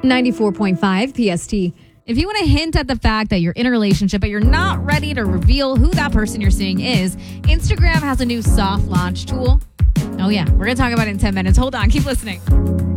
94.5 PST. If you want to hint at the fact that you're in a relationship, but you're not ready to reveal who that person you're seeing is, Instagram has a new soft launch tool. Oh, yeah. We're going to talk about it in 10 minutes. Hold on. Keep listening.